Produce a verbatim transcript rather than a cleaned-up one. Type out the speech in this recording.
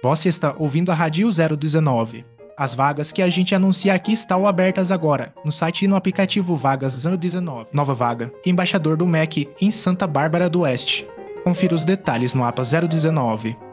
Você está ouvindo a Rádio zero dezenove. As vagas que a gente anuncia aqui estão abertas agora, no site e no aplicativo Vagas zero dezenove. Nova vaga, embaixador do M E C em Santa Bárbara do Oeste. Confira os detalhes no A P A zero dezenove.